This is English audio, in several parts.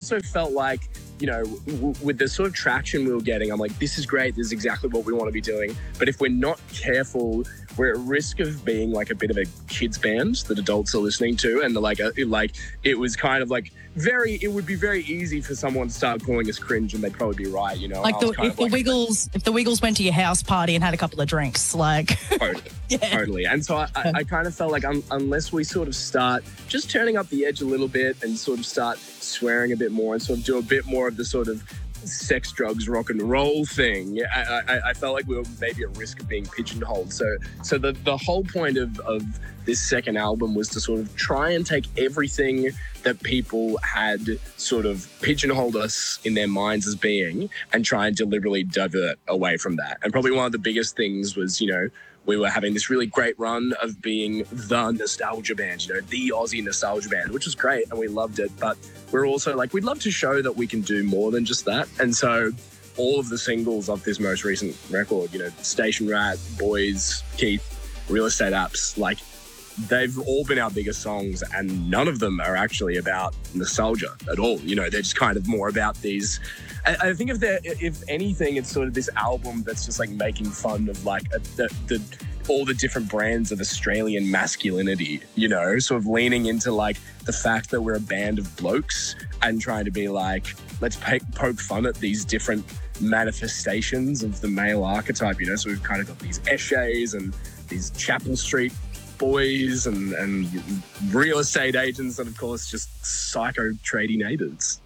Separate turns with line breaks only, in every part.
also felt like, with the sort of traction we were getting, I'm like, this is great. This is exactly what we want to be doing. But if we're not careful, we're at risk of being like a bit of a kids band that adults are listening to. And it was kind of like it would be very easy for someone to start calling us cringe, and they'd probably be right,
Like if the Wiggles went to your house party and had a couple of drinks, like.
Totally. And so I kind of felt like unless we sort of start just turning up the edge a little bit and sort of start swearing a bit more and sort of do a bit more of the sort of sex, drugs, rock and roll thing, I felt like we were maybe at risk of being pigeonholed. So the whole point of this second album was to sort of try and take everything that people had sort of pigeonholed us in their minds as being and try and deliberately divert away from that. And probably one of the biggest things was, we were having this really great run of being the nostalgia band, the Aussie nostalgia band, which was great and we loved it. But we're also like, we'd love to show that we can do more than just that. And so all of the singles of this most recent record, Station Rat, Boys, Keith, Real Estate Apps, like they've all been our biggest songs and none of them are actually about nostalgia at all. They're just kind of more about these. I think if anything, it's sort of this album that's just like making fun of like all the different brands of Australian masculinity, sort of leaning into like the fact that we're a band of blokes and trying to be like, let's poke fun at these different manifestations of the male archetype, So we've kind of got these Eshays and these Chapel Street boys and real estate agents and, of course, just psycho tradie neighbours.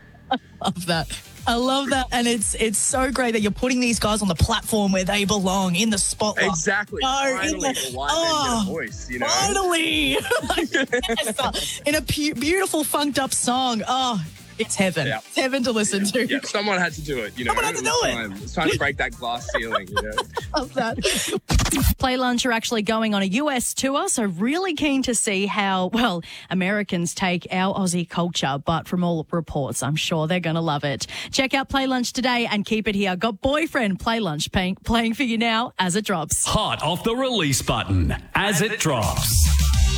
I love that. And it's so great that you're putting these guys on the platform where they belong, in the spotlight.
Exactly. Finally, a voice,
Finally. Yes. In a beautiful, funked up song. Oh, it's heaven. Yeah. It's heaven to listen to.
Yeah, someone had to do it,
Someone had to do it.
It's time to break that glass ceiling,
Love that. Play Lunch are actually going on a US tour, so really keen to see how, Americans take our Aussie culture, but from all reports, I'm sure they're going to love it. Check out Play Lunch today and keep it here. Got Boyfriend Play Lunch playing for you now as it drops.
Hot off the release button as it drops.